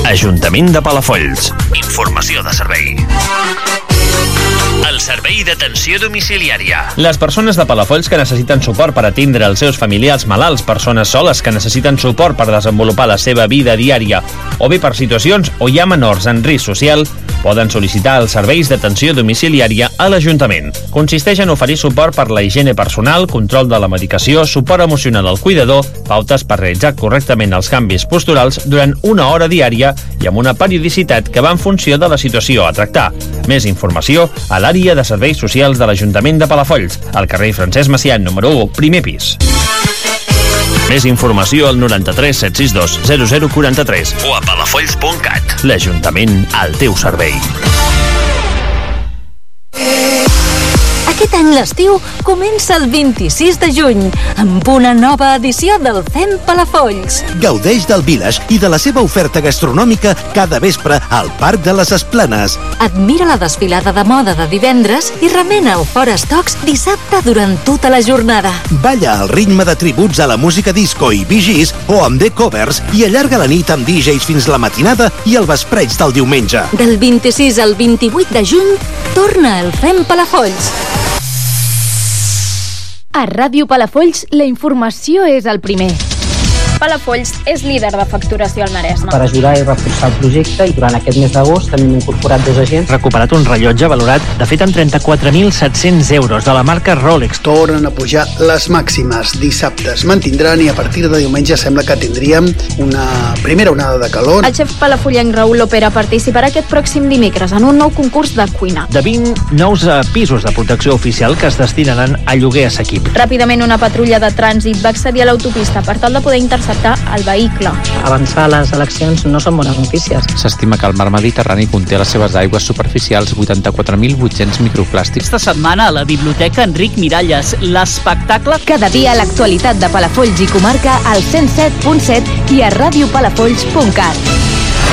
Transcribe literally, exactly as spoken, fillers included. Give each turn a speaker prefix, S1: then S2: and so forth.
S1: Ajuntament de Palafolls. Informació de servei. El servei d'atenció domiciliària. Les persones de Palafolls que necessiten suport per atendre els seus familiars malalts, persones soles que necessiten suport per desenvolupar la seva vida diària, o bé per situacions on hi ha menors en risc social, poden sol·licitar els serveis d'atenció domiciliària a l'Ajuntament. Consisteix en oferir suport per la higiene personal, control de la medicació, suport emocional al cuidador, pautes per realitzar correctament els canvis posturals durant una hora diària i amb una periodicitat que va en funció de la situació a tractar. Més informació a l'àrea de serveis socials de l'Ajuntament de Palafolls, al carrer Francesc Macià, número u, primer pis. Més informació al noranta-tres set sis dos zero zero quatre tres o a palafolls punt cat. L'Ajuntament al teu servei.
S2: Aquest any l'estiu comença el vint-i-sis de juny amb una nova edició del Fem Palafolls.
S3: Gaudeix del Village i de la seva oferta gastronòmica cada vespre al Parc de les Esplanes.
S2: Admira la desfilada de moda de divendres i remena el Fora Stocks dissabte durant tota la jornada.
S3: Balla al ritme de tributs a la música disco i Bee Gees o amb The Covers i allarga la nit amb D Js fins la matinada i el vespreig del diumenge.
S2: Del vint-i-sis al vint-i-vuit de juny torna el Fem Palafolls.
S4: A Ràdio Palafolls, la informació és el primer. Palafolls és líder de facturació al Maresme.
S5: Per ajudar i reforçar el projecte, i durant aquest mes d'agost també hem incorporat dos agents.
S6: Recuperat un rellotge valorat de fet en trenta-quatre mil set-cents euros de la marca Rolex.
S7: Tornen a pujar les màximes. Dissabte es mantindran i a partir de diumenge sembla que tindríem una primera onada de calor.
S4: El xef palafollenc Raül Lopera participarà aquest pròxim dimecres en un nou concurs de cuina.
S6: De vint nous pisos de protecció oficial que es destinaran a lloguer assequible.
S4: Ràpidament una patrulla de trànsit va accedir a l'autopista per tal de poder interceptar el vehicle.
S5: Avançar a les eleccions no són bones notícies.
S8: S'estima que el mar Mediterrani conté a les seves aigües superficials vuitanta-quatre mil vuit-cents microplàstics.
S9: Aquesta setmana a la Biblioteca Enric Miralles, l'espectacle...
S2: Cada dia l'actualitat de Palafolls i comarca al cent set punt set i a radiopalafolls punt cat.